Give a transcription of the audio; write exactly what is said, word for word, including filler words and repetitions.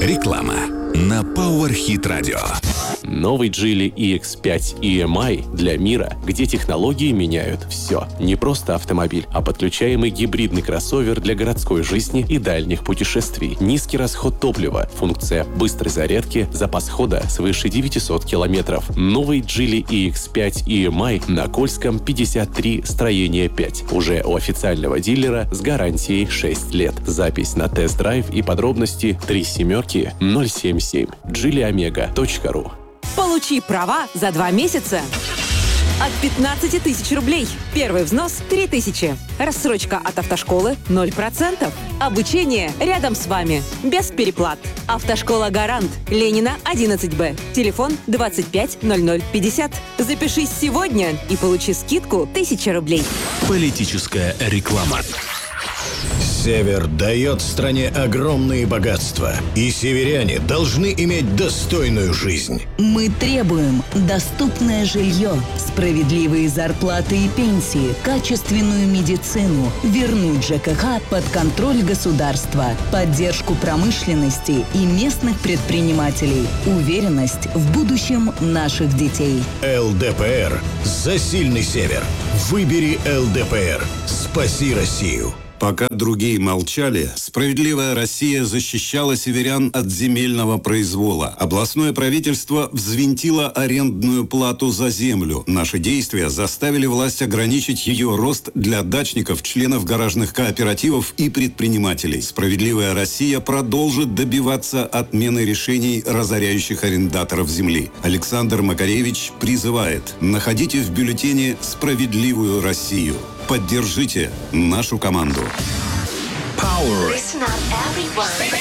Реклама на Powerhit Radio. Новый Geely и икс пять и эм ай для мира, где технологии меняют все. Не просто автомобиль, а подключаемый гибридный кроссовер для городской жизни и дальних путешествий. Низкий расход топлива, функция быстрой зарядки, запас хода свыше девятьсот километров. Новый Geely и икс пять и эм ай на Кольском пятьдесят три, строение пять. Уже у официального дилера с гарантией шесть лет. Запись на тест-драйв и подробности три семерки ноль семь семь. джили омега точка ру. Получи права за два месяца от пятнадцати тысяч рублей. Первый взнос – три тысячи. Рассрочка от автошколы – ноль процентов. Обучение рядом с вами. Без переплат. Автошкола «Гарант». Ленина, одиннадцать Б. Телефон двадцать пять ноль ноль пятьдесят. Запишись сегодня и получи скидку тысяча рублей. Политическая реклама. Север дает стране огромные богатства, и северяне должны иметь достойную жизнь. Мы требуем доступное жилье, справедливые зарплаты и пенсии, качественную медицину, вернуть ЖКХ под контроль государства, поддержку промышленности и местных предпринимателей, уверенность в будущем наших детей. эл дэ пэ эр за сильный север. Выбери эл дэ пэ эр. Спаси Россию. Пока другие молчали, «Справедливая Россия» защищала северян от земельного произвола. Областное правительство взвинтило арендную плату за землю. Наши действия заставили власть ограничить ее рост для дачников, членов гаражных кооперативов и предпринимателей. «Справедливая Россия» продолжит добиваться отмены решений, разоряющих арендаторов земли. Александр Макаревич призывает: находите в бюллетене «Справедливую Россию». Поддержите нашу команду. Power. Listen up, everyone.